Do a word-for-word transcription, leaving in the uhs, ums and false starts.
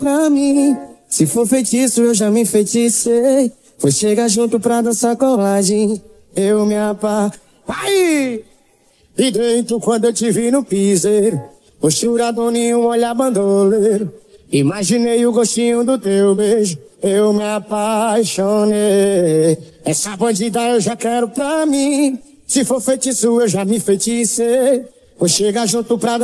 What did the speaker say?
pra mim. Se for feitiço, eu já me enfeiticei. Foi chegar junto pra dançar colagem. Eu me apa... Ai! E dentro quando eu te vi no piseiro, postura nenhum, olhar bandoleiro. Imaginei o gostinho do teu beijo. Eu me apaixonei. Essa bandida eu já quero pra mim. Se for feitiço, eu já me enfeiticei. Vou chegar junto pra